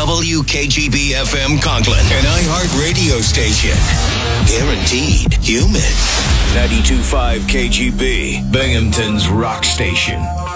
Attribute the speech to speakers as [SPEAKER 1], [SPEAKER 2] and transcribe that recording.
[SPEAKER 1] WKGB FM Conklin, an iHeart radio station. Guaranteed human. 92.5 KGB, Binghamton's rock station.